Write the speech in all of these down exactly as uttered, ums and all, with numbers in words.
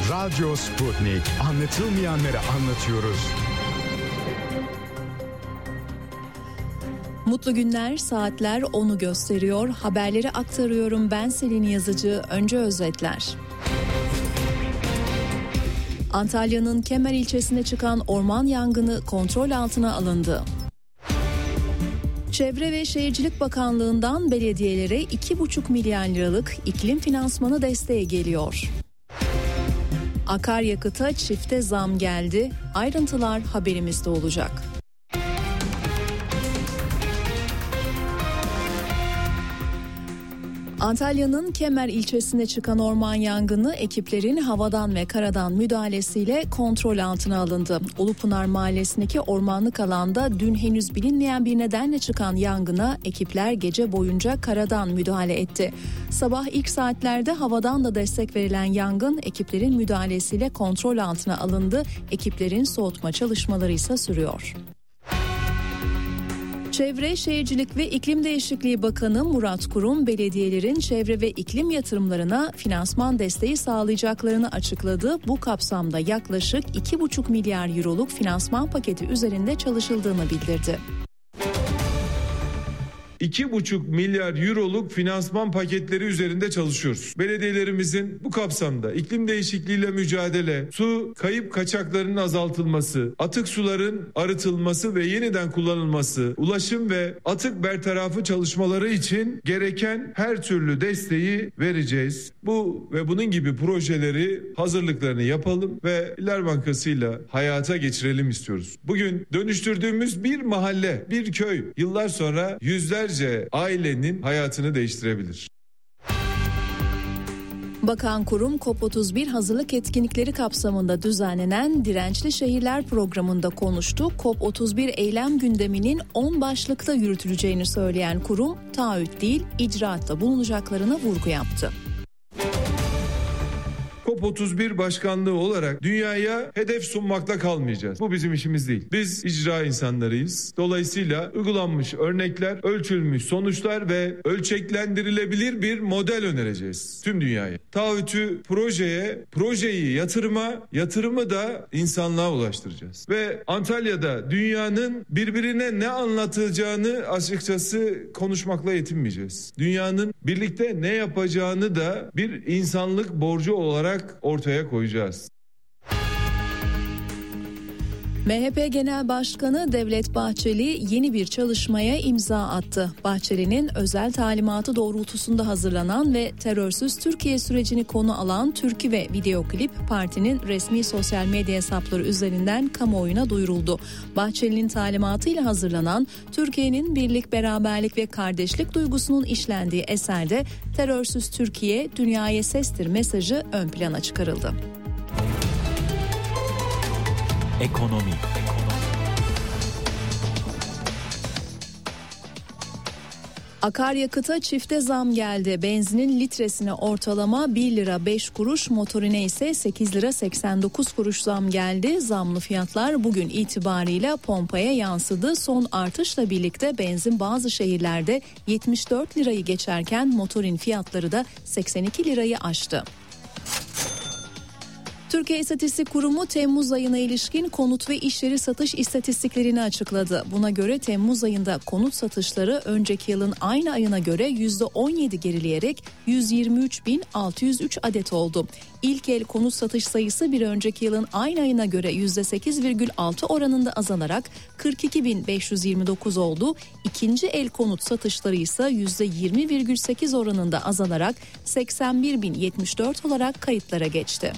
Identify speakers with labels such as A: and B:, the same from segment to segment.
A: Radyo Sputnik. Anlatılmayanları anlatıyoruz.
B: Mutlu günler, saatler onu gösteriyor. Haberleri aktarıyorum ben Selin Yazıcı. Önce özetler. Antalya'nın Kemer ilçesine çıkan orman yangını kontrol altına alındı. Çevre ve Şehircilik Bakanlığı'ndan belediyelere iki buçuk milyar liralık iklim finansmanı desteği geliyor. Akaryakıta çifte zam geldi. Ayrıntılar haberimizde olacak. Antalya'nın Kemer ilçesine çıkan orman yangını ekiplerin havadan ve karadan müdahalesiyle kontrol altına alındı. Ulupınar Mahallesi'ndeki ormanlık alanda dün henüz bilinmeyen bir nedenle çıkan yangına ekipler gece boyunca karadan müdahale etti. Sabah ilk saatlerde havadan da destek verilen yangın ekiplerin müdahalesiyle kontrol altına alındı. Ekiplerin soğutma çalışmaları ise sürüyor. Çevre, Şehircilik ve İklim Değişikliği Bakanı Murat Kurum, belediyelerin çevre ve iklim yatırımlarına finansman desteği sağlayacaklarını açıkladı. Bu kapsamda yaklaşık iki buçuk milyar euroluk finansman paketi üzerinde çalışıldığını bildirdi.
C: iki buçuk milyar euroluk finansman paketleri üzerinde çalışıyoruz. Belediyelerimizin bu kapsamda iklim değişikliğiyle mücadele, su kayıp kaçaklarının azaltılması, atık suların arıtılması ve yeniden kullanılması, ulaşım ve atık bertarafı çalışmaları için gereken her türlü desteği vereceğiz. Bu ve bunun gibi projeleri hazırlıklarını yapalım ve İller Bankası'yla hayata geçirelim istiyoruz. Bugün dönüştürdüğümüz bir mahalle, bir köy yıllar sonra yüzler ailenin hayatını değiştirebilir.
B: Bakan Kurum, COP otuz bir hazırlık etkinlikleri kapsamında düzenlenen Dirençli Şehirler programında konuştu. COP otuz bir eylem gündeminin on başlıkta yürütüleceğini söyleyen kurum, taahhüt değil, icraatta bulunacaklarına vurgu yaptı.
C: COP otuz bir başkanlığı olarak dünyaya hedef sunmakla kalmayacağız. Bu bizim işimiz değil. Biz icra insanlarıyız. Dolayısıyla uygulanmış örnekler, ölçülmüş sonuçlar ve ölçeklendirilebilir bir model önereceğiz tüm dünyaya. Taahhütü projeye, projeyi yatırıma, yatırımı da insanlığa ulaştıracağız. Ve Antalya'da dünyanın birbirine ne anlatacağını açıkçası konuşmakla yetinmeyeceğiz. Dünyanın birlikte ne yapacağını da bir insanlık borcu olarak ortaya koyacağız.
B: M H P Genel Başkanı Devlet Bahçeli yeni bir çalışmaya imza attı. Bahçeli'nin özel talimatı doğrultusunda hazırlanan ve terörsüz Türkiye sürecini konu alan türkü ve video klip partinin resmi sosyal medya hesapları üzerinden kamuoyuna duyuruldu. Bahçeli'nin talimatıyla hazırlanan Türkiye'nin birlik, beraberlik ve kardeşlik duygusunun işlendiği eserde terörsüz Türkiye dünyaya sestir mesajı ön plana çıkarıldı.
D: Ekonomi.
B: Akaryakıta çifte zam geldi. Benzinin litresine ortalama bir lira beş kuruş, motorine ise sekiz lira seksen dokuz kuruş zam geldi. Zamlı fiyatlar bugün itibarıyla pompaya yansıdı. Son artışla birlikte benzin bazı şehirlerde yetmiş dört lirayı geçerken motorin fiyatları da seksen iki lirayı aştı. Türkiye İstatistik Kurumu Temmuz ayına ilişkin konut ve iş yeri satış istatistiklerini açıkladı. Buna göre Temmuz ayında konut satışları önceki yılın aynı ayına göre yüzde on yedi gerileyerek yüz yirmi üç bin altı yüz üç adet oldu. İlk el konut satış sayısı bir önceki yılın aynı ayına göre yüzde sekiz virgül altı oranında azalarak kırk iki bin beş yüz yirmi dokuz oldu. İkinci el konut satışları ise yüzde yirmi virgül sekiz oranında azalarak seksen bir bin yetmiş dört olarak kayıtlara geçti.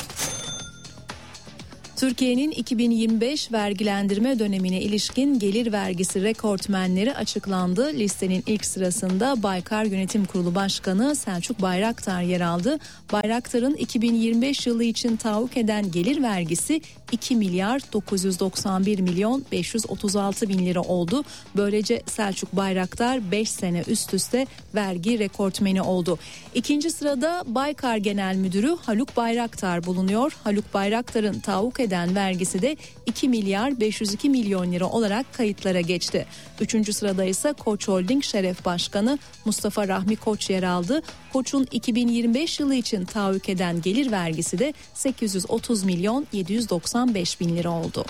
B: Türkiye'nin iki bin yirmi beş vergilendirme dönemine ilişkin gelir vergisi rekortmenleri açıklandı. Listenin ilk sırasında Baykar Yönetim Kurulu Başkanı Selçuk Bayraktar yer aldı. Bayraktar'ın iki bin yirmi beş yılı için tahakkuk eden gelir vergisi iki milyar dokuz yüz doksan bir milyon beş yüz otuz altı bin lira oldu. Böylece Selçuk Bayraktar beş sene üst üste vergi rekortmeni oldu. İkinci sırada Baykar Genel Müdürü Haluk Bayraktar bulunuyor. Haluk Bayraktar'ın tahakkuk eden vergisi de iki milyar beş yüz iki milyon lira olarak kayıtlara geçti. Üçüncü sırada ise Koç Holding Şeref Başkanı Mustafa Rahmi Koç yer aldı. Koç'un iki bin yirmi beş yılı için taahhüt eden gelir vergisi de sekiz yüz otuz milyon yedi yüz doksan beş bin lira oldu.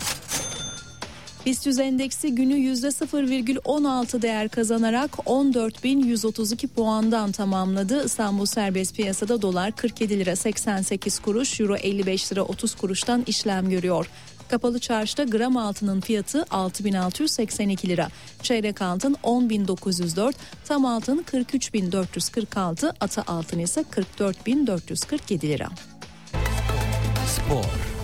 B: BIST yüz endeksi günü yüzde sıfır virgül on altı değer kazanarak on dört bin yüz otuz iki puandan tamamladı. İstanbul serbest piyasada dolar kırk yedi lira seksen sekiz kuruş, euro elli beş lira otuz kuruştan işlem görüyor. Kapalı çarşıda gram altının fiyatı altı bin altı yüz seksen iki lira. Çeyrek altın on bin dokuz yüz dört, tam altın kırk üç bin dört yüz kırk altı, ata altın ise kırk dört bin dört yüz kırk yedi lira.
D: Spor.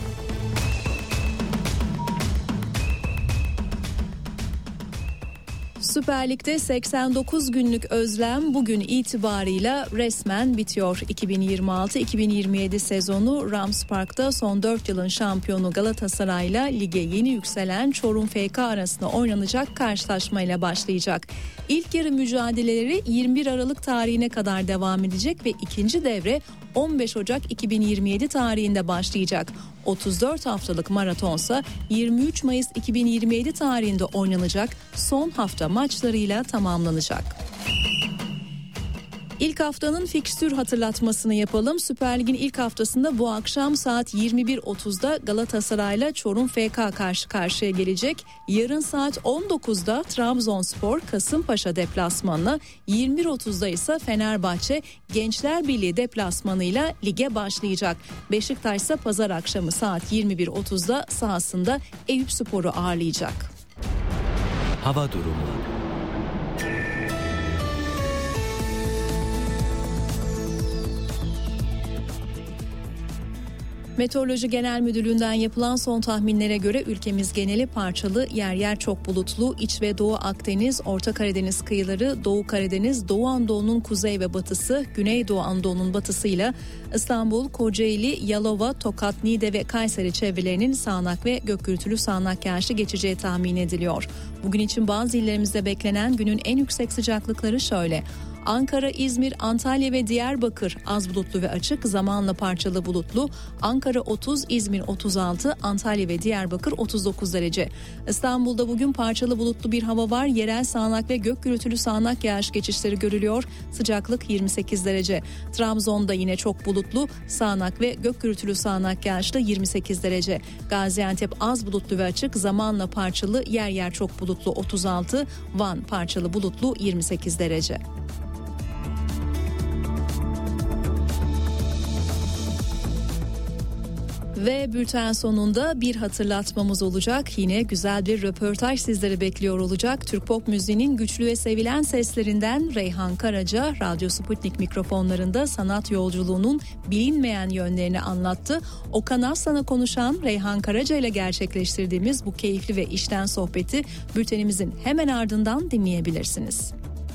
B: Süper Lig'de seksen dokuz günlük özlem bugün itibarıyla resmen bitiyor. iki bin yirmi altı iki bin yirmi yedi sezonu Rams Park'ta son dört yılın şampiyonu Galatasaray'la lige yeni yükselen Çorum F K arasında oynanacak karşılaşmayla başlayacak. İlk yarı mücadeleleri yirmi bir Aralık tarihine kadar devam edecek ve ikinci devre on beş Ocak iki bin yirmi yedi tarihinde başlayacak. otuz dört haftalık maratonsa yirmi üç Mayıs iki bin yirmi yedi tarihinde oynanacak son hafta maçlarıyla tamamlanacak. İlk haftanın fikstür hatırlatmasını yapalım. Süper Lig'in ilk haftasında bu akşam saat yirmi bir otuzda Galatasaray'la Çorum F K karşı karşıya gelecek. Yarın saat on dokuzda Trabzonspor Kasımpaşa deplasmanına, yirmi bir otuzda ise Fenerbahçe Gençler Birliği deplasmanıyla lige başlayacak. Beşiktaş ise pazar akşamı saat yirmi bir otuzda sahasında Eyüpspor'u ağırlayacak.
D: Hava durumu.
B: Meteoroloji Genel Müdürlüğü'nden yapılan son tahminlere göre ülkemiz geneli parçalı, yer yer çok bulutlu. İç ve Doğu Akdeniz, Orta Karadeniz kıyıları, Doğu Karadeniz, Doğu Anadolu'nun kuzey ve batısı, Güneydoğu Anadolu'nun batısıyla İstanbul, Kocaeli, Yalova, Tokat, Niğde ve Kayseri çevrelerinin sağanak ve gök gürültülü sağanak yağışlı geçeceği tahmin ediliyor. Bugün için bazı illerimizde beklenen günün en yüksek sıcaklıkları şöyle: Ankara, İzmir, Antalya ve Diyarbakır az bulutlu ve açık, zamanla parçalı bulutlu. Ankara otuz, İzmir otuz altı, Antalya ve Diyarbakır otuz dokuz derece. İstanbul'da bugün parçalı bulutlu bir hava var. Yerel sağanak ve gök gürültülü sağanak yağış geçişleri görülüyor. Sıcaklık yirmi sekiz derece. Trabzon'da yine çok bulutlu, sağanak ve gök gürültülü sağanak yağışlı yirmi sekiz derece. Gaziantep az bulutlu ve açık, zamanla parçalı, yer yer çok bulutlu otuz altı. Van parçalı bulutlu yirmi sekiz derece. Ve bülten sonunda bir hatırlatmamız olacak. Yine güzel bir röportaj sizleri bekliyor olacak. Türk pop müziğinin güçlü ve sevilen seslerinden Reyhan Karaca, Radyo Sputnik mikrofonlarında sanat yolculuğunun bilinmeyen yönlerini anlattı. Okan Aslan'a konuşan Reyhan Karaca ile gerçekleştirdiğimiz bu keyifli ve içten sohbeti bültenimizin hemen ardından dinleyebilirsiniz.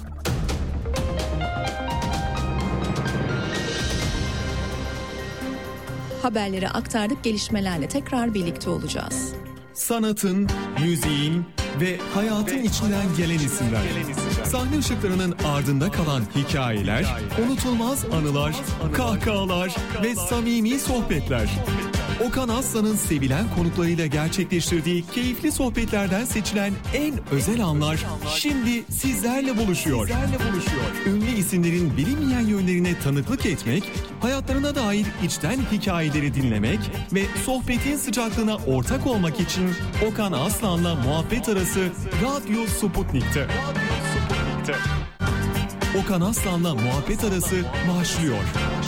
B: Haberleri aktardık, gelişmelerle tekrar birlikte olacağız.
E: Sanatın, müziğin ve hayatın ve içinden gelen isimler. Sahne ışıklarının ardında kalan hikayeler, unutulmaz anılar, kahkahalar ve samimi sohbetler. Okan Aslan'ın sevilen konuklarıyla gerçekleştirdiği keyifli sohbetlerden seçilen en özel anlar şimdi sizlerle buluşuyor. Ünlü isimlerin bilinmeyen yönlerine tanıklık etmek, hayatlarına dair içten hikayeleri dinlemek ve sohbetin sıcaklığına ortak olmak için Okan Aslan'la muhabbet arası Radyo Sputnik'te. Okan Aslan'la muhabbet arası başlıyor.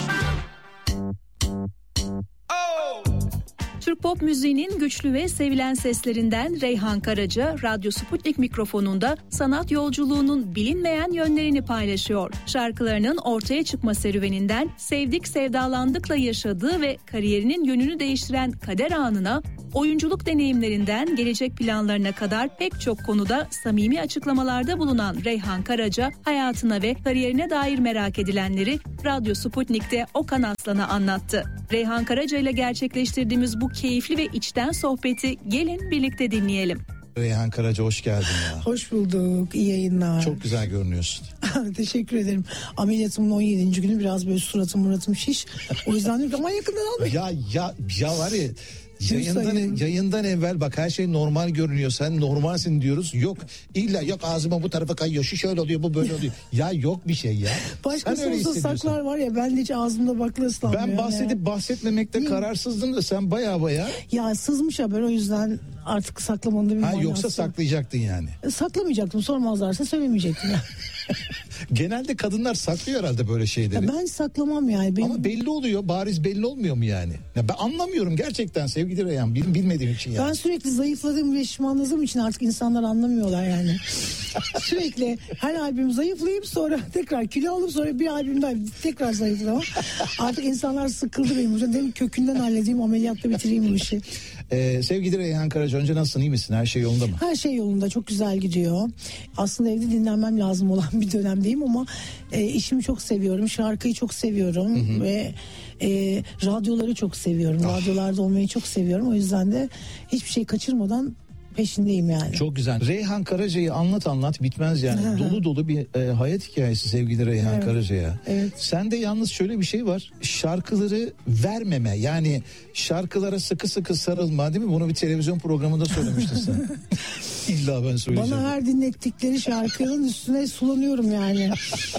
B: Türk pop müziğinin güçlü ve sevilen seslerinden Reyhan Karaca, Radyo Sputnik mikrofonunda sanat yolculuğunun bilinmeyen yönlerini paylaşıyor. Şarkılarının ortaya çıkma serüveninden sevdik sevdalandıkla yaşadığı ve kariyerinin yönünü değiştiren kader anına, oyunculuk deneyimlerinden gelecek planlarına kadar pek çok konuda samimi açıklamalarda bulunan Reyhan Karaca, hayatına ve kariyerine dair merak edilenleri Radyo Sputnik'te Okan Aslan'a anlattı. Reyhan Karaca ile gerçekleştirdiğimiz bu keyifli ve içten sohbeti gelin birlikte dinleyelim.
F: Reyhan Karaca, hoş geldin ya.
G: Hoş bulduk, iyi yayınlar.
F: Çok güzel görünüyorsun. Teşekkür ederim. Ameliyatımın on yedinci günü biraz böyle suratım muratım şiş. O yüzden diyorum ki aman yakından almayın.
G: Ya ya ya var ya yayından, yayından evvel bak her şey normal görünüyor. Sen normalsin diyoruz. Yok illa yok ağzıma bu tarafa kayıyor. Şu şöyle oluyor bu böyle oluyor. Ya yok bir şey ya.
F: Başka saklar var ya ben de hiç ağzımda bakla ıslanmıyor.
G: Ben bahsedip
F: yani.
G: bahsetmemekte Değil kararsızdım da sen baya baya.
F: Ya sızmış haber o yüzden artık saklamanın da bir
G: manası.
F: Ha
G: yoksa saklayacaktın yani.
F: Saklamayacaktım, sormazlarsa söylemeyecektim.
G: Genelde kadınlar saklıyor herhalde böyle şeyleri.
F: Ya ben saklamam yani. Benim...
G: Ama belli oluyor, bariz belli olmuyor mu yani? Ya ben anlamıyorum gerçekten sevgili Reyhan, bil, bilmediğim için yani.
F: Ben sürekli zayıfladığım ve şişmanladığım için artık insanlar anlamıyorlar yani. Sürekli her albüm zayıflayıp sonra tekrar kilo alıp sonra bir albüm daha tekrar zayıflamam. Artık insanlar sıkıldı benim. Dedim kökünden halledeyim, ameliyatla bitireyim bu işi.
G: Ee, sevgili Reyhan Karaca, önce nasılsın, iyi misin? Her şey yolunda mı?
F: Her şey yolunda, çok güzel gidiyor. Aslında evde dinlenmem lazım olan bir dönemdeyim ama e, işimi çok seviyorum. Şarkıyı çok seviyorum. Hı hı. Ve e, radyoları çok seviyorum. Ah. Radyolarda olmayı çok seviyorum. O yüzden de hiçbir şey kaçırmadan peşindeyim yani.
G: Çok güzel. Reyhan Karaca'yı anlat anlat bitmez yani. Hı-hı. Dolu dolu bir e, hayat hikayesi sevgili Reyhan evet. Karaca'ya. Evet. Sende yalnız şöyle bir şey var. Şarkıları vermeme, yani şarkılara sıkı sıkı sarılma, değil mi? Bunu bir televizyon programında söylemiştin sen. İlla ben söyleyeceğim.
F: Bana her dinlettikleri şarkının üstüne sulanıyorum yani.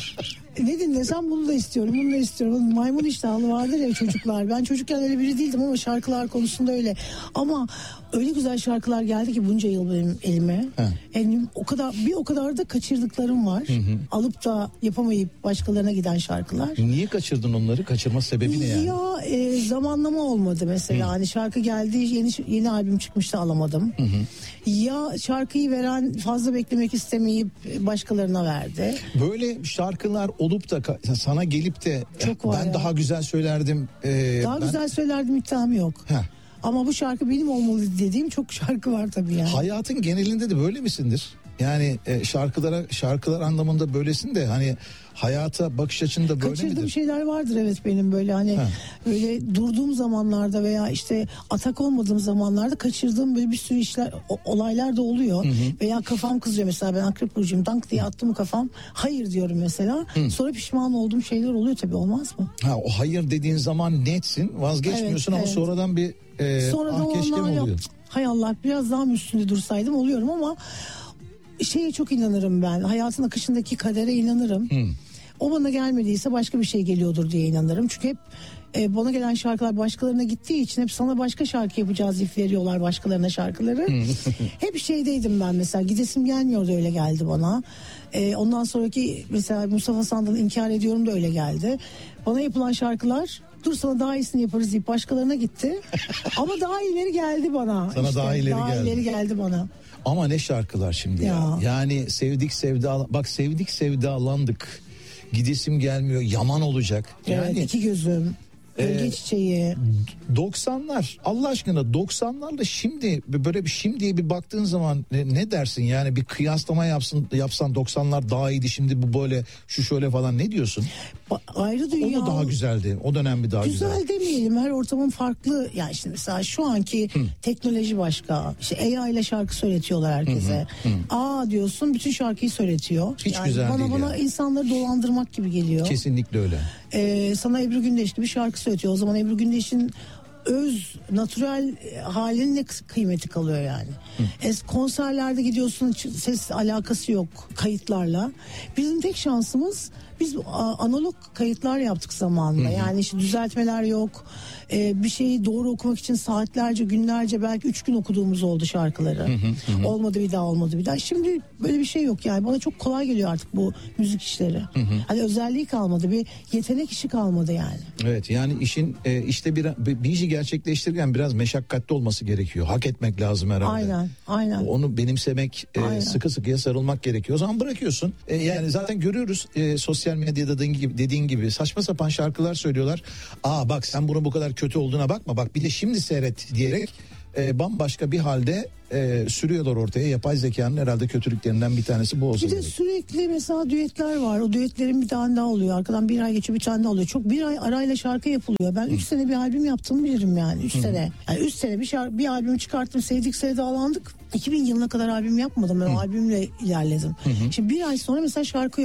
F: Ne dinlesem bunu da istiyorum, bunu da istiyorum. Maymun iştahlı vardır ya çocuklar. Ben çocukken öyle biri değildim ama şarkılar konusunda öyle. Ama öyle güzel şarkılar geldi ki bunca yıl benim elime. Elim o kadar bir o kadar da kaçırdıklarım var. Hı hı. Alıp da yapamayıp başkalarına giden şarkılar.
G: Niye kaçırdın onları? Kaçırma sebebi ne yani?
F: Ya e, zamanlama olmadı mesela. Hı. Hani şarkı geldi, yeni yeni albüm çıkmıştı, alamadım. Hı hı. Ya şarkıyı veren fazla beklemek istemeyip başkalarına verdi.
G: Böyle şarkılar olup da sana gelip de
F: çok var
G: ben
F: ya.
G: daha güzel söylerdim. E,
F: daha
G: ben...
F: güzel söylerdim iddiam yok. Heh. Ama bu şarkı benim olmalı dediğim çok şarkı var tabii yani.
G: Hayatın genelinde de böyle misindir? Yani e, şarkılara şarkılar anlamında böylesin de hani hayata bakış açında böyle
F: Kaçırdığım
G: midir?
F: şeyler vardır evet benim böyle hani ha. Böyle durduğum zamanlarda veya işte atak olmadığım zamanlarda kaçırdığım böyle bir sürü işler o, olaylar da oluyor. Hı hı. Veya kafam kızıyor mesela, ben akrep burcuyum, dank diye attı mı kafam hayır diyorum mesela. Hı. Sonra pişman olduğum şeyler oluyor tabii, olmaz mı? Ha,
G: o hayır dediğin zaman netsin, vazgeçmiyorsun, evet, ama evet. sonradan bir e,
F: sonra
G: ah keşke mi oluyor?
F: Hay Allah, biraz daha mı üstünde dursaydım oluyorum ama şeye çok inanırım ben. Hayatın akışındaki kadere inanırım. Hmm. O bana gelmediyse başka bir şey geliyordur diye inanırım. Çünkü hep e, bana gelen şarkılar başkalarına gittiği için hep sana başka şarkı yapacağız deyip veriyorlar başkalarına şarkıları. Hep şeydeydim ben mesela. Gidesim gelmiyordu, öyle geldi bana. E, ondan sonraki mesela Mustafa Sandal'ı inkar ediyorum da öyle geldi. Bana yapılan şarkılar dur sana daha iyisini yaparız deyip başkalarına gitti. Ama daha ileri geldi bana.
G: Sana işte, daha ileri
F: daha
G: geldi.
F: ileri geldi bana.
G: Ama ne şarkılar şimdi ya. ya. Yani sevdik sevda, bak sevdik sevdalandık. Gidesim gelmiyor, yaman olacak.
F: Evet,
G: yani
F: iki gözüm. Gölge ee, çiçeği.
G: doksanlar Allah aşkına, doksanlarla şimdi böyle bir şimdiye bir baktığın zaman ne, ne dersin yani, bir kıyaslama yapsın yapsan doksanlar daha iyiydi, şimdi bu böyle şu şöyle falan, ne diyorsun?
F: Ayrı dünya.
G: O da daha güzeldi, o dönem bir daha güzel.
F: Güzel demeyelim, her ortamın farklı yani. Şimdi mesela şu anki hı. teknoloji başka, işte A I ile şarkı söyletiyorlar herkese. Hı hı. Hı. Aa diyorsun, bütün şarkıyı söyletiyor.
G: Hiç
F: yani
G: güzel
F: bana,
G: değil
F: bana
G: yani.
F: insanları dolandırmak gibi geliyor.
G: Kesinlikle öyle.
F: Ee, sana Ebru Gündeş gibi şarkı söyletiyor. O zaman Ebru Gündeş'in öz, natürel halinin ne kıymeti kalıyor yani. Es konserlerde gidiyorsun, ses alakası yok kayıtlarla. Bizim tek şansımız, biz analog kayıtlar yaptık zamanında. Hı hı. Yani işte düzeltmeler yok. Ee, bir şeyi doğru okumak için saatlerce, günlerce, belki üç gün okuduğumuz oldu şarkıları. Hı hı hı. Olmadı bir daha, olmadı bir daha. Şimdi böyle bir şey yok yani. Bana çok kolay geliyor artık bu müzik işleri. Hı hı. Hani özelliği kalmadı, bir yetenek işi kalmadı yani.
G: Evet, yani işin e, işte bir, bir işi gerçekleştirirken biraz meşakkatli olması gerekiyor. Hak etmek lazım herhalde.
F: Aynen, aynen.
G: Onu benimsemek, e, sıkı sıkıya sarılmak gerekiyor. O zaman bırakıyorsun. E, yani zaten görüyoruz e, sosyal medyada dediğin gibi, dediğin gibi saçma sapan şarkılar söylüyorlar. Aa bak sen bunun bu kadar kötü olduğuna bakma, bak bir de şimdi seyret diyerek e, bambaşka bir halde e, sürüyorlar ortaya. Yapay zekanın herhalde kötülüklerinden bir tanesi bu olsa
F: Bir de
G: gerek.
F: Sürekli mesela düetler var. O düetlerin bir tane daha oluyor. Arkadan bir ay geçiyor, bir tane daha oluyor. Çok bir ay arayla şarkı yapılıyor. Ben üç sene bir albüm yaptım bilirim yani. Üç sene. Yani üç sene bir, şarkı, bir albüm çıkarttım. Sevdik sevdalandık. iki bin yılına kadar albüm yapmadım. Ben o albümle ilerledim. Hı hı. Şimdi bir ay sonra mesela şarkı yok.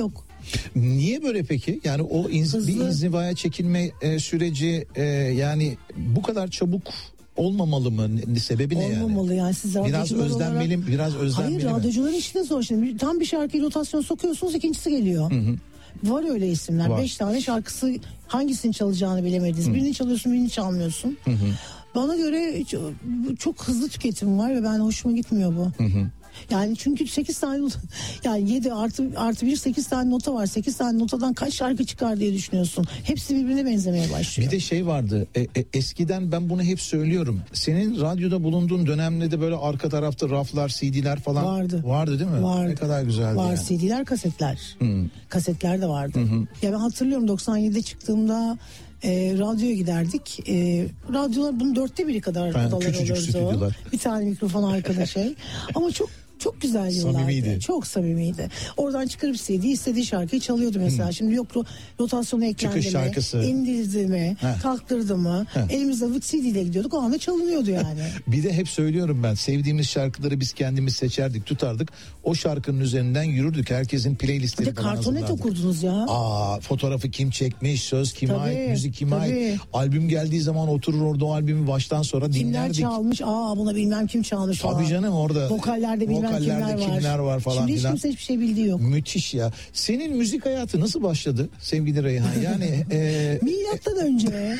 G: Niye böyle peki? Yani o inz,
F: Hızlı.
G: bir inzivaya çekilme e, süreci e, yani bu kadar çabuk olmamalı mı? Sebebi ne yani?
F: Olmamalı yani. Siz
G: Biraz
F: radyocular
G: özlenmeli,
F: olarak...
G: biraz özlenmeli.
F: Hayır,
G: mi?
F: radyocuların işi de zor şimdi. Tam bir şarkıyı rotasyon sokuyorsunuz, ikincisi geliyor. Hı hı. Var öyle isimler.
G: Var.
F: Beş tane şarkısı, hangisini çalacağını bilemediniz. Hı. Birini çalıyorsun, birini çalmıyorsun. Hı hı. Bana göre çok, çok hızlı tüketim var ve ben hoşuma gitmiyor bu. Hı hı. Yani çünkü sekiz tane yani yedi artı artı bir sekiz tane nota var. sekiz tane notadan kaç şarkı çıkar diye düşünüyorsun. Hepsi birbirine benzemeye başlıyor.
G: Bir de şey vardı. E, e, eskiden ben bunu hep söylüyorum. Senin radyoda bulunduğun dönemde de böyle arka tarafta raflar, C D'ler falan
F: vardı.
G: Vardı değil mi?
F: Vardı.
G: Ne kadar güzeldi.
F: Var
G: yani.
F: C D'ler, kasetler.
G: Hmm.
F: Kasetler de vardı. Hmm. Ya ben hatırlıyorum doksan yedide çıktığımda E, radyoya giderdik. E, radyolar bunun dörtte biri kadar
G: Ben,
F: odalar olurdu.
G: stüdyolar.
F: Bir tane mikrofon arkada şey. Ama çok çok güzel yıllardı.
G: Samimiydi.
F: Çok samimiydi. Oradan çıkarıp C D istediği şarkıyı çalıyordu mesela. Hmm. Şimdi yok rotasyona eklendi
G: Çıkış
F: mi,
G: şarkısı.
F: indirdi mi, Heh. kalktırdı mı, Heh. elimizde C D ile gidiyorduk. O anda çalınıyordu yani.
G: Bir de hep söylüyorum ben, sevdiğimiz şarkıları biz kendimiz seçerdik, tutardık. O şarkının üzerinden yürürdük. Herkesin playlistleri falan hazırlardık.
F: Kartonet okurdunuz ya.
G: Aa, fotoğrafı kim çekmiş, söz kime
F: tabii,
G: ait, müzik kime
F: tabii.
G: ait. Albüm geldiği zaman oturur orada o albümü baştan sonra
F: kimler
G: dinlerdik.
F: Kimler çalmış, aa buna bilmem kim çalmış
G: Tabii
F: falan.
G: canım orada.
F: Vokallerde bilmem
G: vokallerde
F: kimler var.
G: kimler var falan
F: Şimdi hiç
G: filan.
F: kimse hiçbir şey bildiği yok.
G: Müthiş ya. Senin müzik hayatı nasıl başladı sevgili Reyhan? Yani e...
F: milattan önce.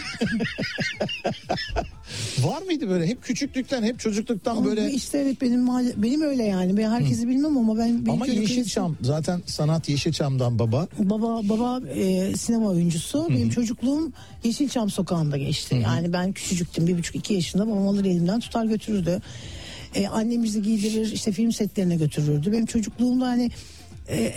G: Var mıydı böyle hep küçüklükten, hep çocukluktan
F: ama
G: böyle?
F: İşte evet benim benim öyle yani. Ben herkesi Hı. bilmem ama ben
G: ama Yeşilçam kesin... zaten sanat Yeşilçam'dan baba.
F: Baba baba e, sinema oyuncusu. Hı-hı. Benim çocukluğum Yeşilçam sokağında geçti. Hı-hı. Yani ben küçücüktüm, bir buçuk iki yaşında, babam alır elimden tutar götürürdü. Ee, annem bizi giydirir, işte film setlerine götürürdü. Benim çocukluğumda hani e,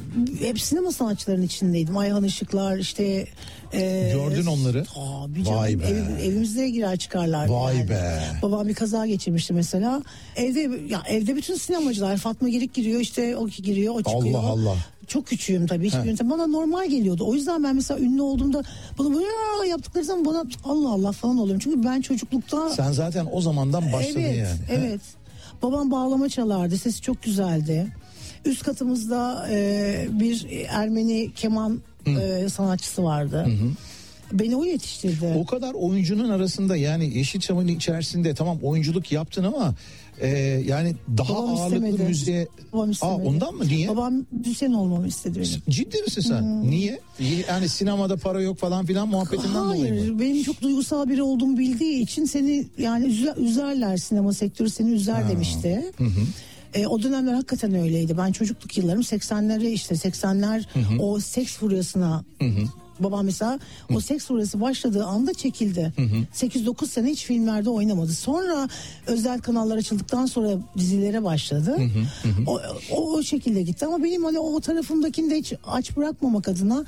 F: hep sinema sanatçılarının içindeydim. Ayhan Işıklar işte. E,
G: Gördün onları.
F: Tabii canım. Vay be. Ev, evimize girer çıkarlardı.
G: Vay
F: yani.
G: be.
F: Babam bir kaza geçirmişti mesela. Evde ya evde bütün sinemacılar, Fatma Girik giriyor, işte o giriyor, o çıkıyor.
G: Allah Allah.
F: Çok küçüğüm tabii. Hiçbir yöntem bana normal geliyordu. O yüzden ben mesela ünlü olduğumda bana böyle yaptıkları zaman bana Allah Allah falan oluyorum. Çünkü ben çocuklukta...
G: Sen zaten o zamandan başladın
F: evet,
G: yani.
F: Evet. Babam bağlama çalardı. Sesi çok güzeldi. Üst katımızda e, bir Ermeni keman e, sanatçısı vardı. Hı hı. Beni o yetiştirdi.
G: O kadar oyuncunun arasında yani Yeşilçam'ın içerisinde tamam oyunculuk yaptın ama e, yani daha
F: babam
G: ağırlıklı
F: istemedi.
G: müziğe...
F: Babam
G: Aa, ondan mı? Niye?
F: Babam müzisyen olmamı istedi benim.
G: Ciddi misin sen? Hmm. Niye? Yani sinemada para yok falan filan muhabbetinden
F: Hayır,
G: dolayı mı?
F: Hayır, benim çok duygusal biri olduğumu bildiği için seni yani üzer, üzerler, sinema sektörü seni üzer ha. demişti. Hı hı. E, o dönemler hakikaten öyleydi. Ben çocukluk yıllarım seksenleri işte seksenler hı hı. o seks furyasına... Hı hı. Babam mesela Hı. o seks furyası başladığı anda çekildi. sekiz dokuz sene hiç filmlerde oynamadı. Sonra özel kanallar açıldıktan sonra dizilere başladı. Hı hı hı. O, o, o şekilde gitti ama benim hani o tarafımdakini de hiç aç bırakmamak adına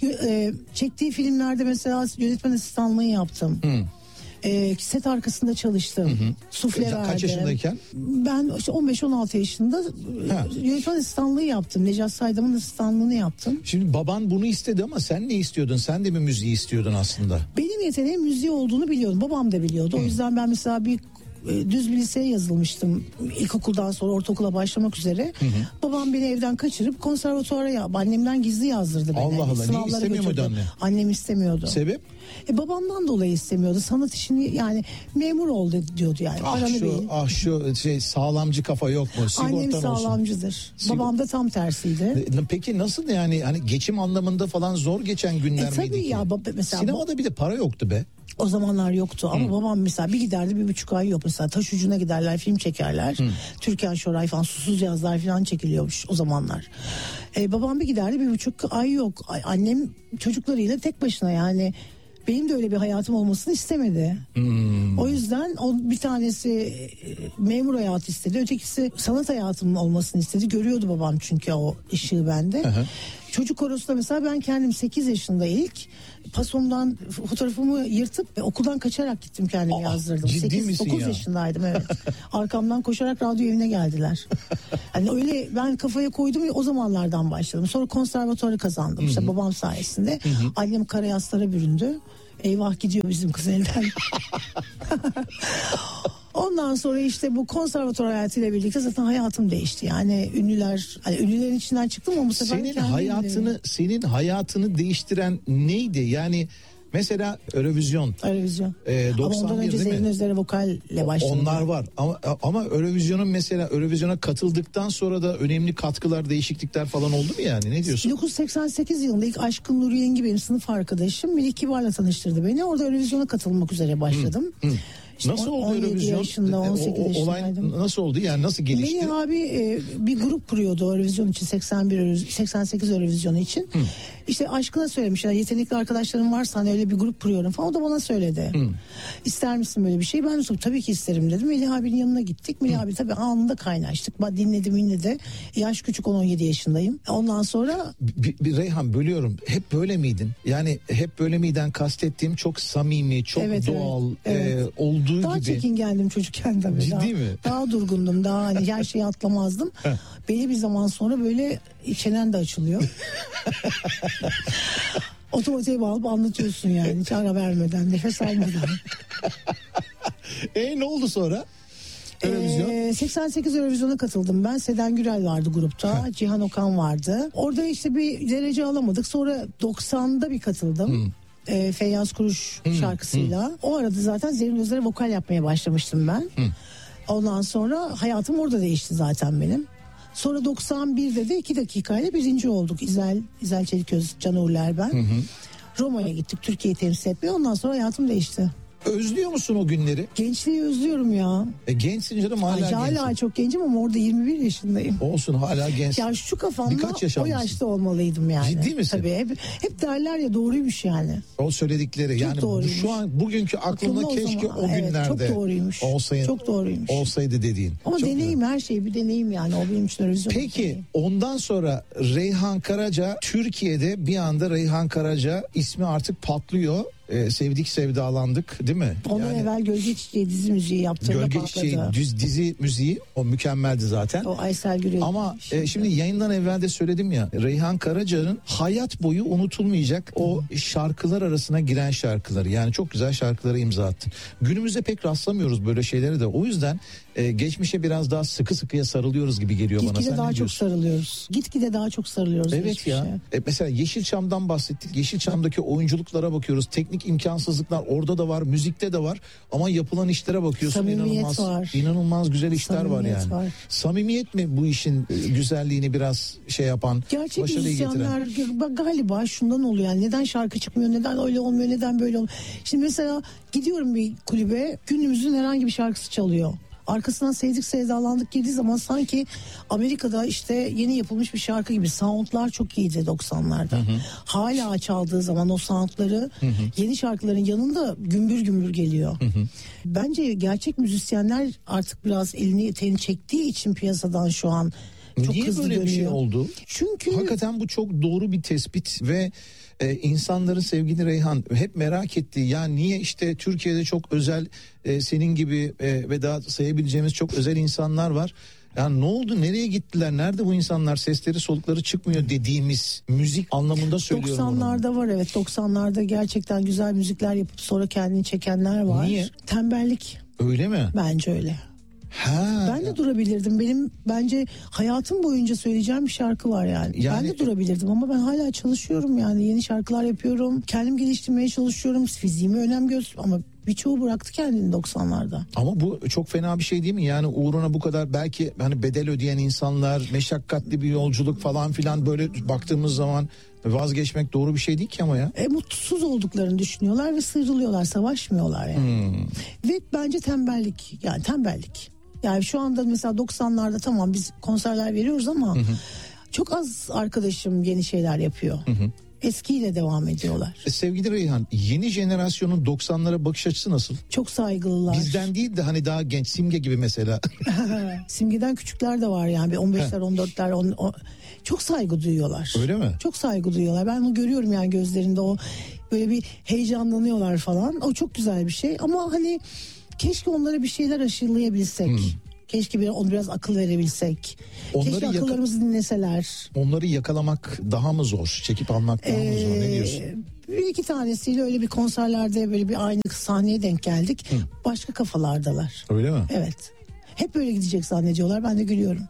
F: e, çektiği filmlerde mesela yönetmen asistanlığı yaptım. Hı. E, set arkasında çalıştım. Hı hı. Sufle verdim.
G: Kaç yaşındayken?
F: Ben işte on beş on altı yaşında ha. yönetmen asistanlığı yaptım. Necat Saydam'ın asistanlığını yaptım.
G: Şimdi baban bunu istedi ama sen ne istiyordun? Sen de mi müziği istiyordun aslında?
F: Benim yeteneğim müziği olduğunu biliyordum. Babam da biliyordu. Hı. O yüzden ben mesela bir düz bir liseye yazılmıştım. İlkokuldan sonra ortaokula başlamak üzere. Hı hı. Babam beni evden kaçırıp konservatuvara ya annemden gizli yazdırdı beni.
G: Allah Allah. Niye istemiyor muydu anne?
F: Annem istemiyordu.
G: Sebep?
F: E babamdan dolayı istemiyordu. Sanat işini yani memur oldu diyordu yani.
G: Ah
F: Paranı
G: şu
F: değil.
G: ah şu şey sağlamcı kafa yok mu? Sigortan
F: Annem
G: olsun.
F: sağlamcıdır. Sig- Babam da tam tersiydi.
G: Peki nasıl yani hani geçim anlamında falan zor geçen günler
F: e,
G: miydi ki?
F: Ya, baba, mesela
G: sinemada bir de para yoktu be.
F: O zamanlar yoktu ama hmm. babam mesela bir giderdi bir buçuk ay yok. Mesela taş ucuna giderler, film çekerler. Hmm. Türkan Şoray falan, Susuz Yazlar falan çekiliyormuş o zamanlar. Ee, babam bir giderdi bir buçuk ay yok. Annem çocuklarıyla tek başına yani benim de öyle bir hayatım olmasını istemedi. Hmm. O yüzden o bir tanesi memur hayatı istedi. Ötekisi sanat hayatımın olmasını istedi. Görüyordu babam çünkü o ışığı bende. Aha. Çocuk korosunda mesela ben kendim sekiz yaşında ilk pasomdan fotoğrafımı yırtıp okuldan kaçarak gittim kendimi Aa, yazdırdım. sekiz dokuz ya? yaşındaydım evet. Arkamdan koşarak radyo evine geldiler. Hani öyle ben kafaya koydum ve o zamanlardan başladım. Sonra konservatuarı kazandım. Hı-hı. İşte babam sayesinde. Hı-hı. Annem karayaslara büründü. Eyvah gidiyor bizim kız elden. Ondan Ondan sonra işte bu konservatuvar hayatıyla birlikte zaten hayatım değişti. Yani ünlüler, hani ünlülerin içinden çıktım ama bu sefer
G: senin
F: kendim
G: hayatını
F: de...
G: senin hayatını değiştiren neydi? Yani mesela Eurovision.
F: Eurovision.
G: E,
F: ama ondan önce Zerrin Özer'e vokalle başladım.
G: Onlar var ama ama Eurovision'un mesela Eurovision'a katıldıktan sonra da önemli katkılar, değişiklikler falan oldu mu yani? Ne diyorsun?
F: bin dokuz yüz seksen sekiz yılında ilk Aşkın Nur Yengi benim sınıf arkadaşım Melih Kibar'la tanıştırdı beni. Orada Eurovision'a katılmak üzere başladım. Hı, hı.
G: İşte nasıl oldu Eurovision?
F: Yaşında, on sekiz
G: o, o, olay nasıl oldu yani, nasıl gelişti?
F: Melih abi e, bir grup kuruyordu Eurovision için, seksen bir seksen sekiz Eurovision için. Hı. İşte aşkına söylemişler, yetenekli arkadaşlarım varsa hani öyle bir grup kuruyorum falan, o da bana söyledi. Hı. İster misin böyle bir şey? Ben de tabii ki isterim dedim. Melih abinin yanına gittik. Melih Hı. abi tabii anında kaynaştık. Ben dinledim dinledi. Yaş küçük, on on yedi yaşındayım. Ondan sonra...
G: Bir, bir Reyhan bölüyorum. Hep böyle miydin? Yani hep böyle miyden kastettiğim çok samimi, çok
F: evet,
G: doğal
F: evet, evet.
G: E, olduğu
F: daha
G: gibi.
F: Daha çekingendim çocukken tabii.
G: Ciddi
F: daha,
G: mi?
F: Daha durgundum. Daha hani her şeyi atlamazdım. Belli bir zaman sonra böyle çenen de açılıyor. Otomatiğe bağlıp anlatıyorsun yani. Hiç ara vermeden, nefes almadan.
G: E ne oldu sonra? Eurovision.
F: Ee, seksen sekiz Eurovision'a katıldım ben. Seden Gürel vardı grupta. Ha. Cihan Okan vardı. Orada işte bir derece alamadık. Sonra doksanda bir katıldım. Hmm. E, Feyyaz Kuruş hmm. şarkısıyla. Hmm. O arada zaten Zerrin Özer'e vokal yapmaya başlamıştım ben. Hmm. Ondan sonra hayatım orada değişti zaten benim. Sonra doksan birde de iki dakikayla birinci olduk. İzel, İzel Çeliköz, Can Uğurlar ben. Hmm. Roma'ya gittik Türkiye'yi temsil etmeye. Ondan sonra hayatım değişti.
G: Özlüyor musun o günleri?
F: Gençliği özlüyorum ya.
G: E, gençsin canım, hala
F: Ay,
G: gençsin.
F: Hala çok gencim ama orada yirmi bir yaşındayım.
G: Olsun, hala gençsin.
F: Ya şu kafamla o yaşta olmalıydım yani.
G: Ciddi misin?
F: Tabii hep, hep derler ya, doğruymuş yani.
G: O söyledikleri çok yani doğruymuş. Şu an bugünkü aklımda Aklımda keşke o, zaman, o günlerde evet, çok doğruymuş. Olsaydı, çok doğruymuş. Olsaydı dediğin.
F: Ama
G: çok
F: deneyim güzel. Her şey bir deneyim yani, o benim için Eurovision.
G: Peki ondan sonra Reyhan Karaca Türkiye'de bir anda Reyhan Karaca ismi artık patlıyor. Ee, sevdik sevdalandık değil mi?
F: Ondan yani, evvel Gölge Çiçeği dizi müziği yaptığında
G: Gölge Çiçeği düz dizi müziği o mükemmeldi zaten.
F: O Aysel Gürel.
G: Ama e, şimdi yayından evvel de söyledim ya, Reyhan Karaca'nın hayat boyu unutulmayacak o şarkılar arasına giren şarkıları, yani çok güzel şarkılara imza attın. Günümüzde pek rastlamıyoruz böyle şeyleri de, o yüzden e, geçmişe biraz daha sıkı sıkıya sarılıyoruz gibi geliyor
F: Gitgide
G: bana. Sen
F: daha çok sarılıyoruz. Gitgide daha çok sarılıyoruz.
G: Evet ya. E, mesela Yeşilçam'dan bahsettik. Yeşilçam'daki oyunculuklara bakıyoruz. Teknik imkansızlıklar orada da var, müzikte de var. Ama yapılan işlere bakıyorsun,
F: samimiyet
G: inanılmaz
F: var.
G: inanılmaz güzel işler
F: samimiyet
G: var yani.
F: Var.
G: Samimiyet mi bu işin güzelliğini biraz şey yapan,
F: gerçek
G: başarıyı getiren?
F: müzisyenler galiba şundan oluyor yani, neden şarkı çıkmıyor, neden öyle olmuyor, neden böyle olmuyor. Şimdi mesela gidiyorum bir kulübe, günümüzün herhangi bir şarkısı çalıyor. Arkasından sevdik sevdalandık girdiği zaman sanki Amerika'da işte yeni yapılmış bir şarkı gibi. Soundlar çok iyiydi doksanlarda. Hı hı. Hala çaldığı zaman o soundları hı hı. yeni şarkıların yanında gümbür gümbür geliyor. Hı hı. Bence gerçek müzisyenler artık biraz elini eteğini çektiği için piyasadan şu an çok
G: Niye
F: hızlı
G: böyle
F: dönüyor.
G: bir şey oldu?
F: Çünkü
G: hakikaten bu çok doğru bir tespit ve e, insanların sevgili Reyhan hep merak ettiği, ya niye işte Türkiye'de çok özel e, senin gibi e, ve daha sayabileceğimiz çok özel insanlar var. Yani ne oldu, nereye gittiler, nerede bu insanlar, sesleri solukları çıkmıyor dediğimiz müzik anlamında söylüyorum.
F: doksanlarda var, evet, doksanlarda gerçekten güzel müzikler yapıp sonra kendini çekenler var.
G: Niye?
F: Tembellik.
G: Öyle mi?
F: Bence öyle.
G: Ha.
F: Ben de durabilirdim. Benim bence hayatım boyunca söyleyeceğim bir şarkı var yani. yani. Ben de durabilirdim ama ben hala çalışıyorum yani. Yeni şarkılar yapıyorum. Kendim geliştirmeye çalışıyorum. Fiziğime önem gösteriyorum ama birçoğu bıraktı kendini doksanlarda.
G: Ama bu çok fena bir şey değil mi? Yani uğruna bu kadar belki hani bedel ödeyen insanlar, meşakkatli bir yolculuk falan filan, böyle baktığımız zaman vazgeçmek doğru bir şey değil ki ama ya.
F: E, mutsuz olduklarını düşünüyorlar ve sıyrılıyorlar, savaşmıyorlar yani. Hmm. Ve bence tembellik, yani tembellik. Yani şu anda mesela doksanlarda tamam biz konserler veriyoruz ama hı hı. çok az arkadaşım yeni şeyler yapıyor. Hı hı. Eskiyle devam ediyorlar.
G: E, sevgili Reyhan, yeni jenerasyonun doksanlara bakış açısı nasıl?
F: Çok saygılılar.
G: Bizden değil de hani daha genç, Simge gibi mesela.
F: Simge'den küçükler de var yani, on beşler on dörtler on, on, çok saygı duyuyorlar.
G: Öyle mi?
F: Çok saygı duyuyorlar. Ben onu görüyorum yani gözlerinde, o böyle bir heyecanlanıyorlar falan. O çok güzel bir şey ama hani keşke onlara bir şeyler aşılayabilsek. Hmm. Keşke bir, onu biraz akıl verebilsek.
G: Onları
F: Keşke
G: yaka-
F: akıllarımızı dinleseler.
G: Onları yakalamak daha mı zor? Çekip almak daha mı zor? Ne diyorsun?
F: Ee, bir iki tanesiyle öyle bir konserlerde böyle bir aynı sahneye denk geldik. Hı. Başka kafalardalar.
G: Öyle mi?
F: Evet. Hep böyle gidecek zannediyorlar. Ben de gülüyorum.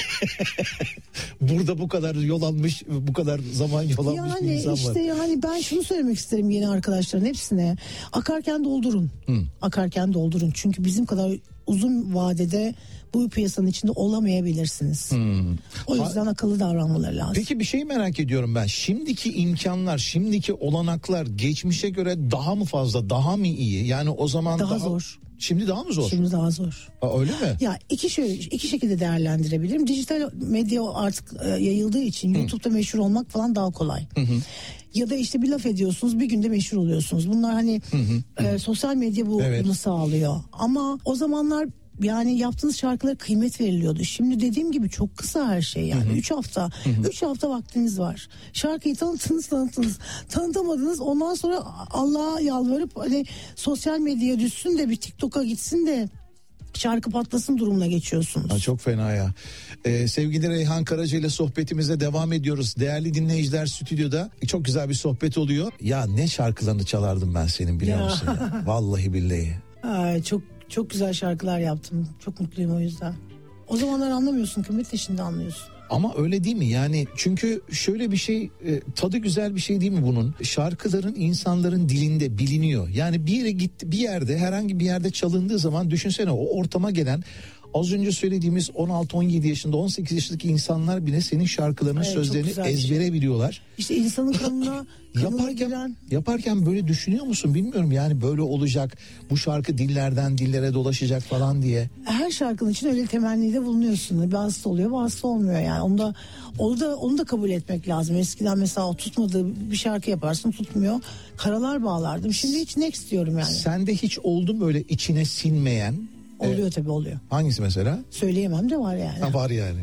G: Burada bu kadar yol almış, bu kadar zaman yol almış
F: yani
G: bir insan
F: işte
G: var.
F: Yani ben şunu söylemek isterim yeni arkadaşların hepsine. Akarken doldurun. Hı. Akarken doldurun. Çünkü bizim kadar uzun vadede bu piyasanın içinde olamayabilirsiniz. Hmm. O yüzden ha, akıllı davranmaları lazım.
G: Peki bir şey merak ediyorum ben. Şimdiki imkanlar, şimdiki olanaklar geçmişe göre daha mı fazla, daha mı iyi? Yani o zaman
F: daha,
G: daha
F: zor.
G: Şimdi daha mı zor?
F: Şimdi daha zor.
G: Aa, öyle mi?
F: Ya iki şöyle iki şekilde değerlendirebilirim. Dijital medya artık e, yayıldığı için Hı. YouTube'da meşhur olmak falan daha kolay. Hı hı. Ya da işte bir laf ediyorsunuz, bir günde meşhur oluyorsunuz. Bunlar hani hı hı. E, sosyal medya bu, evet. bunu sağlıyor. Ama o zamanlar yani yaptığınız şarkılara kıymet veriliyordu. Şimdi dediğim gibi çok kısa her şey yani. Hı hı. Üç hafta. Hı hı. Üç hafta vaktiniz var. Şarkıyı tanıttınız tanıttınız. Tanıtamadınız. Ondan sonra Allah'a yalvarıp hani sosyal medyaya düşsün de bir TikTok'a gitsin de şarkı patlasın durumuna geçiyorsunuz.
G: Ha, çok fena ya. Ee, sevgili Reyhan Karaca ile sohbetimize devam ediyoruz. Değerli dinleyiciler, stüdyoda çok güzel bir sohbet oluyor. Ya ne şarkılarını çalardım ben senin, biliyor ya. musun ya? Vallahi billahi.
F: Ay, çok çok güzel şarkılar yaptım. Çok mutluyum o yüzden. O zamanlar anlamıyorsun kıymet de şimdi anlıyorsun.
G: Ama öyle değil mi? Yani çünkü şöyle bir şey, e, tadı güzel bir şey değil mi bunun? Şarkıların insanların dilinde biliniyor. Yani bir yere gitti, bir yerde, herhangi bir yerde çalındığı zaman düşünsene, o ortama gelen az önce söylediğimiz on altı on yedi yaşında, on sekiz yaşındaki insanlar bile senin şarkılarının evet, sözlerini ezbere şey. biliyorlar.
F: İşte insanın kanına, kanına
G: yaparken,
F: giren...
G: yaparken böyle düşünüyor musun bilmiyorum, yani böyle olacak, bu şarkı dillerden dillere dolaşacak falan diye.
F: Her şarkının için öyle temennide bulunuyorsun. Bazısı oluyor, bazısı olmuyor yani. Onu da, onu da, onu da kabul etmek lazım. Eskiden mesela o tutmadığı bir şarkı yaparsın, tutmuyor. Karalar bağlardım. Şimdi hiç next diyorum yani.
G: Sende hiç oldu mu öyle içine sinmeyen?
F: Oluyor
G: ee,
F: tabii oluyor.
G: Hangisi mesela?
F: Söyleyemem de var yani.
G: Ha, var yani.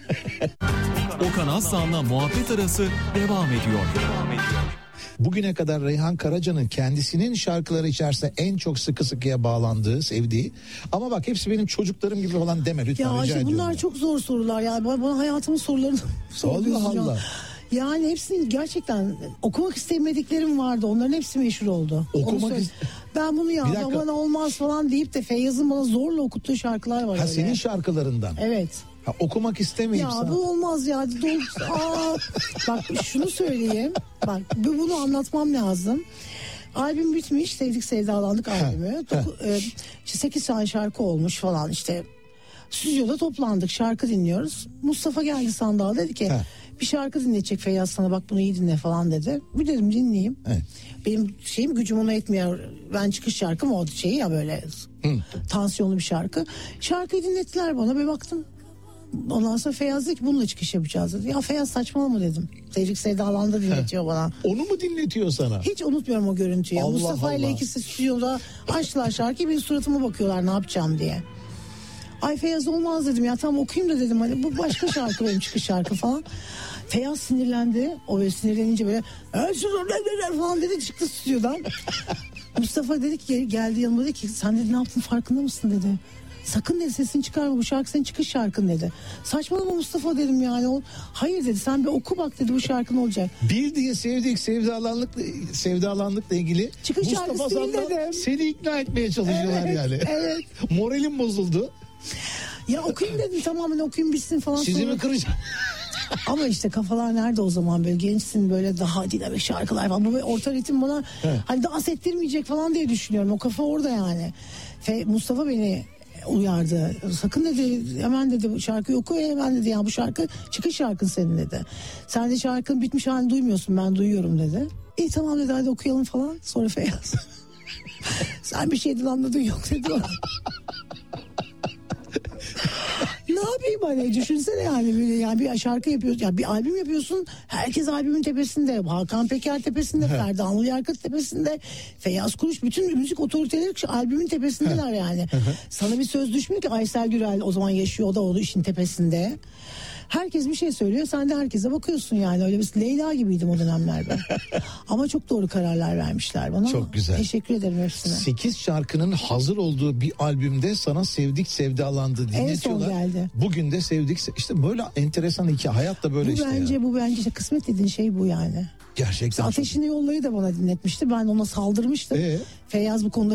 E: Okan Aslan'la muhabbet arası devam ediyor. Devam ediyor.
G: Bugüne kadar Reyhan Karaca'nın kendisinin şarkıları içerisinde en çok sıkı sıkıya bağlandığı, sevdiği. Ama bak hepsi benim çocuklarım gibi falan deme lütfen,
F: ya
G: rica ediyorum.
F: Bunlar ya. Çok zor sorular ya. Bana, bana hayatımın sorularını soruyorsun. Allah Allah. Yani hepsini gerçekten okumak istemediklerim vardı. Onların hepsi meşhur oldu.
G: Okumak is-
F: Ben bunu ya bana olmaz falan deyip de Feyyaz'ın bana zorla okuttuğu şarkılar var.
G: Ha
F: öyle.
G: Senin şarkılarından.
F: Evet.
G: Ha, okumak istemeyip
F: ya
G: sana.
F: Bu olmaz ya. Aa, bak şunu söyleyeyim. Bak bunu anlatmam lazım. Albüm bitmiş. Sevdik Sevdalandık albümü. İşte sekiz tane şarkı olmuş falan işte. Stüdyoda toplandık, şarkı dinliyoruz. Mustafa geldi sandığa, dedi ki ha. bir şarkı dinletecek Feyyaz sana, bak bunu iyi dinle falan dedi. Bir dedim dinleyeyim. Evet. Benim şeyim gücüm ona etmiyor. Ben çıkış şarkım o şey ya, böyle Hı. tansiyonlu bir şarkı. Şarkıyı dinlettiler bana, bir baktım. Ondan sonra Feyyaz dedi ki bununla çıkış yapacağız dedi. Ya Feyyaz saçmalama dedim. Sevdik Sevdalandı dinletiyor Heh. bana.
G: Onu mu dinletiyor sana?
F: Hiç unutmuyorum o görüntüyü. Allah Mustafa Allah. ile ikisi stüdyoda açtılar şarkıyı, benim suratıma bakıyorlar ne yapacağım diye. Ay Feyyaz olmaz dedim ya, tam okuyayım da dedim, hani bu başka şarkı benim çıkış şarkı falan. Feyyaz sinirlendi, o böyle sinirlenince böyle falan dedi, çıktı stüdyodan. Mustafa dedi ki, geldi yanıma dedi ki sen dedi ne yaptın farkında mısın dedi. Sakın dedi sesini çıkarma, bu şarkı senin çıkış şarkın dedi. Saçmalama Mustafa dedim yani. O, hayır dedi, sen bir oku bak dedi, bu şarkı ne olacak.
G: Bir diye sevdik sevdalanlıkla, sevdalanlıkla ilgili
F: çıkış
G: Mustafa Sandal seni ikna etmeye çalışıyorlar
F: evet,
G: yani.
F: Evet.
G: Moralim bozuldu.
F: Ya okuyayım dedim, tamamen okuyayım bitsin falan.
G: Sizi
F: sonra...
G: mi kıracağım?
F: Ama işte kafalar nerede o zaman, böyle gençsin, böyle daha dinamik şarkılar falan. Bu orta ritim bana evet. hani dans ettirmeyecek falan diye düşünüyorum. O kafa orada yani. Fe, Mustafa beni uyardı. Sakın dedi, hemen dedi bu şarkıyı oku, hemen dedi ya bu şarkı çıkış şarkın senin dedi. Sen de şarkının bitmiş halini duymuyorsun, ben duyuyorum dedi. İyi tamam dedi, hadi okuyalım falan. Sonra Feyyaz sen bir şeyden anladın yok dedi. Ne yapayım hani, düşünsene yani, böyle yani bir şarkı yapıyorsun, yani bir albüm yapıyorsun, herkes albümün tepesinde, Hakan Peker tepesinde, Ferdi Anlılyarkıt tepesinde, Feyyaz Kuruş, bütün müzik otoriteleri albümün tepesindeler yani. Sana bir söz düşmüyor ki, Aysel Gürel o zaman yaşıyor, o da o işin tepesinde. Herkes bir şey söylüyor, sen de herkese bakıyorsun yani. Öyle bir Leyla gibiydim o dönemler ben. Ama çok doğru kararlar vermişler bana.
G: Çok güzel.
F: Teşekkür ederim hepsine.
G: sekiz şarkının hazır olduğu bir albümde sana Sevdik Sevdalandı dinletiyorlar.
F: En son geldi.
G: Bugün de Sevdik. İşte böyle enteresan hikaye. Hayat da böyle
F: bu
G: işte
F: bence
G: ya.
F: bu bence işte kısmet dediğin şey bu yani.
G: Gerçekten.
F: Ateşini Yollayı da bana dinletmişti. Ben ona saldırmıştım.
G: Ee?
F: Feyyaz bu konuda